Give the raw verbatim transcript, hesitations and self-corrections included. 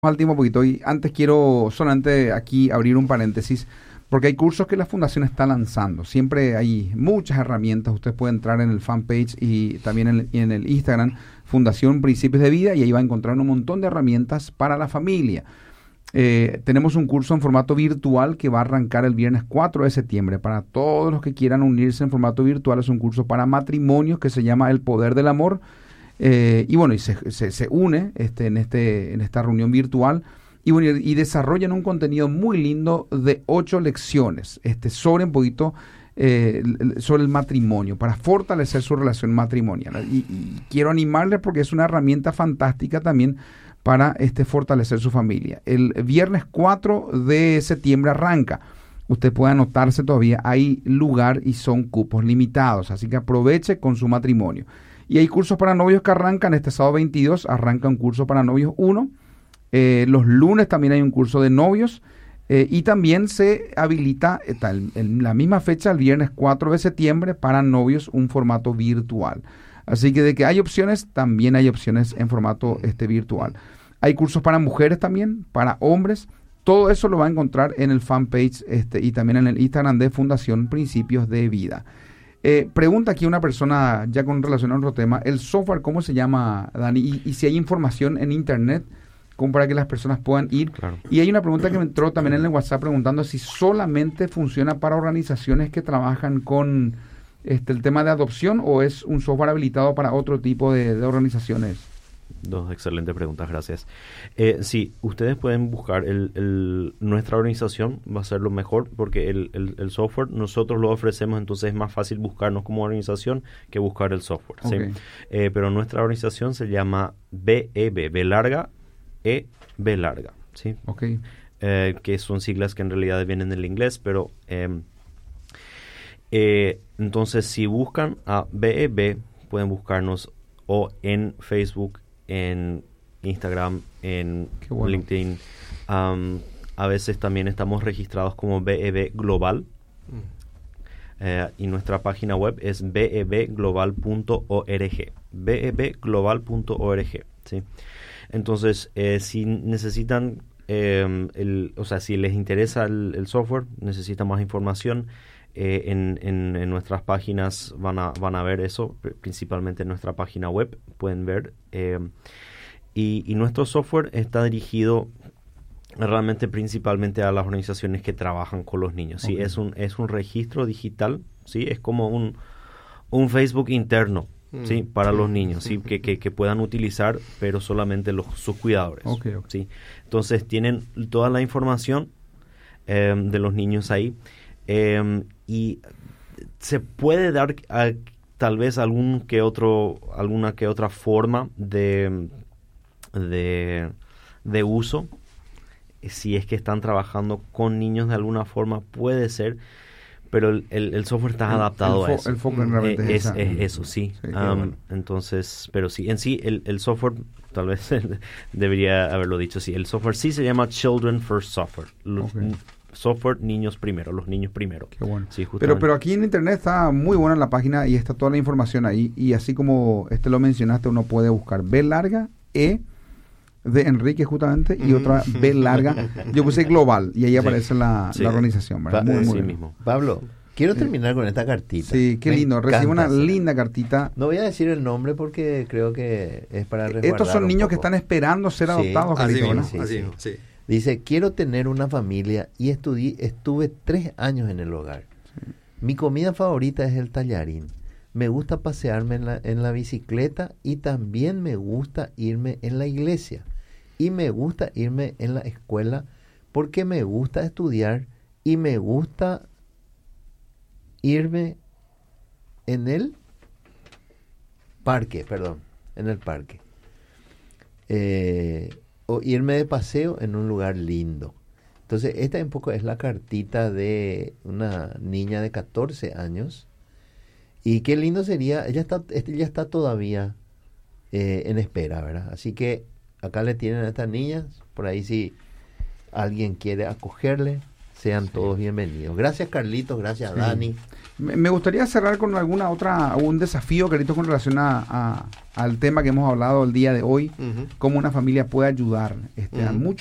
al tiempo un poquito y antes quiero solamente aquí abrir un paréntesis porque hay cursos que la fundación está lanzando. Siempre hay muchas herramientas. Usted puede entrar en el fanpage y también en el, en el Instagram Fundación Principios de Vida y ahí va a encontrar un montón de herramientas para la familia. Eh, tenemos un curso en formato virtual que va a arrancar el viernes cuatro de septiembre. Para todos los que quieran unirse en formato virtual, es un curso para matrimonios que se llama El Poder del Amor. Eh, y bueno, y se, se, se une este, en, este, en esta reunión virtual y, bueno, y, y desarrollan un contenido muy lindo de ocho lecciones este, sobre un poquito eh, sobre el matrimonio, para fortalecer su relación matrimonial. Y, y quiero animarles porque es una herramienta fantástica también para este, fortalecer su familia. El viernes cuatro de septiembre arranca. Usted puede anotarse todavía, hay lugar y son cupos limitados, así que aproveche con su matrimonio. Y hay cursos para novios que arrancan, este sábado veintidós arranca un curso para novios uno, eh, los lunes también hay un curso de novios, eh, y también se habilita está en, en la misma fecha, el viernes cuatro de septiembre, para novios un formato virtual. Así que de que hay opciones, también hay opciones en formato este, virtual. Hay cursos para mujeres también, para hombres, todo eso lo va a encontrar en el fanpage este, y también en el Instagram de Fundación Principios de Vida. Eh, pregunta aquí una persona ya con relación a otro tema, el software, ¿cómo se llama, Dani? Y, y si hay información en internet, como para que las personas puedan ir. Claro. Y hay una pregunta que me entró también en el WhatsApp preguntando si solamente funciona para organizaciones que trabajan con este, el tema de adopción o es un software habilitado para otro tipo de, de organizaciones. Dos excelentes preguntas, gracias. Eh, sí, ustedes pueden buscar el, el, nuestra organización, va a ser lo mejor, porque el, el, el software nosotros lo ofrecemos, entonces es más fácil buscarnos como organización que buscar el software. Okay. ¿Sí? Eh, pero nuestra organización se llama B E B, B larga, E, B larga, ¿sí? Okay. Eh, que son siglas que en realidad vienen del inglés, pero eh, eh, entonces si buscan a B E B, pueden buscarnos o en Facebook, en Instagram, en bueno. LinkedIn. Um, a veces también estamos registrados como B E B Global. Mm. Eh, y nuestra página web es b e b global punto org. b e b global punto org, ¿sí? Entonces, eh, si necesitan, eh, el, o sea, si les interesa el, el software, necesitan más información, eh, en, en, en nuestras páginas van a, van a ver eso, principalmente en nuestra página web, pueden ver. Eh, y, y nuestro software está dirigido realmente principalmente a las organizaciones que trabajan con los niños. ¿Sí? Okay. Es un, es un registro digital, ¿sí? Es como un, un Facebook interno. ¿Sí? Para los niños, ¿sí? que, que, que puedan utilizar, pero solamente los, sus cuidadores. Okay, okay. ¿Sí? Entonces tienen toda la información eh, de los niños ahí, eh, y se puede dar a, tal vez algún que otro, alguna que otra forma de, de, de uso, si es que están trabajando con niños de alguna forma, puede ser. Pero el, el, el software está el, adaptado el fo- a eso. El foco realmente eh, es, es, esa. es eso, sí. sí um, bueno. Entonces, pero sí, en sí, el, el software, tal vez debería haberlo dicho, sí. El software sí se llama Children First Software. Los, Okay. Software niños primero, los niños primero. Qué bueno. Sí, pero, pero aquí en internet está muy buena la página y está toda la información ahí. Y así como este lo mencionaste, uno puede buscar B larga, E de Enrique justamente, y otra B larga. Yo puse global y ahí sí. aparece la, sí. la organización. ¿Verdad? Pa- Muy, muy sí bien. mismo. Pablo, quiero terminar con esta cartita. Sí, qué Me lindo. Recibo una encanta, linda cartita. No voy a decir el nombre porque creo que es para resguardar. Estos son un niños poco. que están esperando ser Sí, adoptados. Así Carlito, mismo, ¿no? Sí, así sí. mismo, sí. Dice, quiero tener una familia y estudié, estuve tres años en el hogar. Sí. Mi comida favorita es el tallarín. Me gusta pasearme en la, en la bicicleta y también me gusta irme en la iglesia. Y me gusta irme en la escuela porque me gusta estudiar y me gusta irme en el parque, perdón, en el parque. Eh, o irme de paseo en un lugar lindo. Entonces, esta un poco es la cartita de una niña de catorce años. Y qué lindo sería, ella está, ella está todavía eh, en espera, ¿verdad? Así que acá le tienen a estas niñas, por ahí si alguien quiere acogerle, sean todos bienvenidos. Gracias, Carlitos, gracias, Sí. Dani. Me me gustaría cerrar con alguna otra, un desafío, Carlitos, con relación a, a- al tema que hemos hablado el día de hoy, Ujú. cómo una familia puede ayudar este, a Ujú. muchos